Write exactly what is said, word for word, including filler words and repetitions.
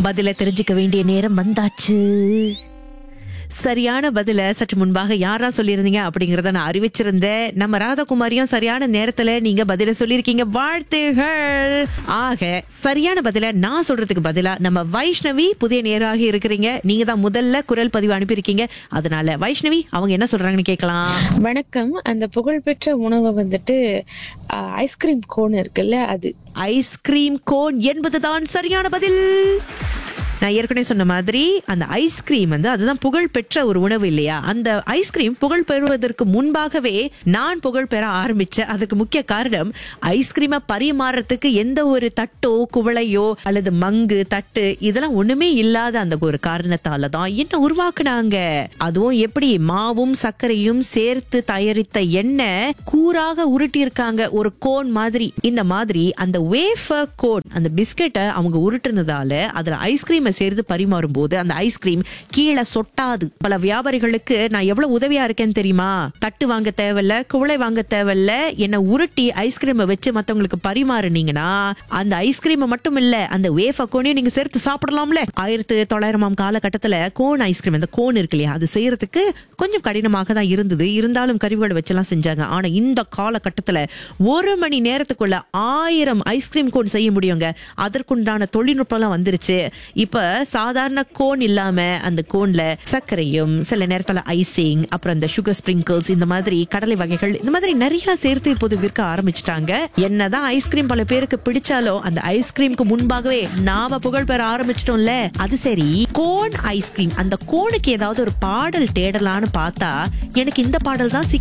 பதில தெரிஞ்சுக்க வேண்டிய நேரம் வந்தாச்சு. சரியான பதில சற்று முன்பாக யாரா சொல்லியிருந்தீங்க அப்படிங்கறத நான் அறிவிச்சிருந்தேன். நம்ம ராதாகுமாரியும் சரியான நேரத்துல நீங்க பதில சொல்லியிருக்கீங்க, வாழ்த்துகள். ஆக சரியான பதில நான் சொல்றதுக்கு பதிலா நம்ம வைஷ்ணவி புதிய நேராக இருக்கிறீங்க. நீங்க தான் முதல்ல குரல் பதிவு அனுப்பியிருக்கீங்க. அதனால வைஷ்ணவி அவங்க என்ன சொல்றாங்கன்னு கேட்கலாம். வணக்கம். அந்த புகழ்பெற்ற உணவு வந்துட்டு ஐஸ்கிரீம் கோன் இருக்குல்ல, அது ஐஸ்கிரீம் கோன் என்பதுதான் சரியான பதில். நான் ஏற்கனவே சொன்ன மாதிரி அந்த ஐஸ்கிரீம் வந்து அதுதான் புகழ் பெற்ற ஒரு உணவு இல்லையா? அந்த ஐஸ்கிரீம் புகழ் பெறுவதற்கு முன்பாகவே நான் புகழ் பெற ஆரம்பிச்சேன். அதுக்கு முக்கிய காரணம் ஐஸ்கிரீமை பரிமாறத்துக்கு எந்த ஒரு தட்டோ குவளையோ அல்லது மங்கு தட்டு இதெல்லாம் ஒண்ணுமே இல்லாத அந்த ஒரு காரணத்தால தான் என்ன உருவாக்குனாங்க. அதுவும் எப்படி மாவும் சர்க்கரையும் சேர்த்து தயாரித்த எண்ணெய் கூறாக உருட்டி இருக்காங்க, ஒரு கோன் மாதிரி. இந்த மாதிரி அந்த வேஃபர் கோன் அந்த பிஸ்கெட்டை அவங்க உருட்டுனதால அதுல ஐஸ்கிரீம் சேர்த்து பரிமாறும் போது அந்த ஐஸ்கிரீம் கீழே சொட்டாது. பல வியாபாரிகளுக்கு நான் எவ்வளவு உதவியா இருக்கேன்னு தெரியுமா? தட்டு வாங்க தேவையில்ல, குவளை வாங்க தேவையில்ல, என்ன உருட்டி ஐஸ்கிரீமை வச்சு மத்தவங்களுக்கு பரிமாறுனீங்கன்னா அந்த ஐஸ்கிரீமை மட்டும் இல்ல அந்த வேஃபர் கோனையும் நீங்க சேர்த்து சாப்பிடலாம்ல. ஆயிரத்தி தொள்ளாயிரமாம் காலகட்டத்துல கோன் ஐஸ்கிரீம் அந்த கோன் இருக்கு இல்லையா, அது செய்யறதுக்கு கொஞ்சம் கடினமாக தான் இருந்தது. இருந்தாலும் கருவிகளை வச்செல்லாம் செஞ்சாங்க. ஆனா இந்த காலகட்டத்துல ஒரு மணி நேரத்துக்குள்ள ஆயிரம் ஐஸ்கிரீம் கோன் செய்ய முடியுங்க. அதற்குண்டான தொழில்நுட்பம் எல்லாம் வந்துருச்சு. இப்ப சாதாரண கோன் இல்லாம அந்த கோன்ல சர்க்கரையும் சில நேரத்துல ஐசிங், அப்புறம் இந்த சுகர் ஸ்பிரிங்கிள்ஸ், இந்த மாதிரி கடலை வகைகள், இந்த மாதிரி நிறைய சேர்த்து இப்போது விற்க ஆரம்பிச்சுட்டாங்க. என்னதான் ஐஸ்கிரீம் பல பேருக்கு பிடிச்சாலும் அந்த ஐஸ்கிரீமுக்கு முன்பாகவே நாம புகழ் பெற ஆரம்பிச்சிட்டோம்ல. அது சரி, கோன் ஐஸ்கிரீம் அந்த கோனுக்கு ஏதாவது ஒரு பாடல் தேடலான்னு பார்த்தா எனக்கு இந்த பாடல் தான்